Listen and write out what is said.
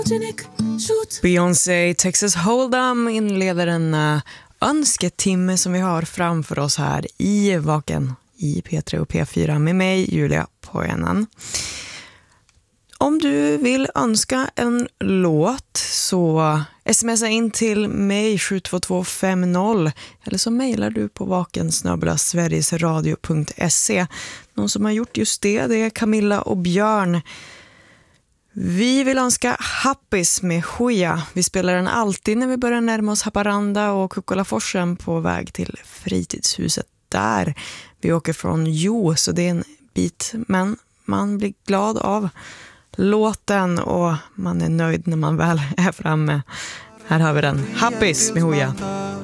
Beyoncé, Texas Hold'em inleder en önsketimme som vi har framför oss här i Vaken i P3 och P4 med mig, Julia Pojanen. Om du vill önska en låt så smsa in till mig 72250 eller så mejlar du på vakensnabel@sverigesradio.se. Någon som har gjort just det är Camilla och Björn. Vi vill önska Happis med Hoja. Vi spelar den alltid när vi börjar närma oss Haparanda och Kukkolaforsen på väg till fritidshuset där. Vi åker från Jo, så det är en bit, men man blir glad av låten och man är nöjd när man väl är framme. Här har vi den, Happis med Hoja.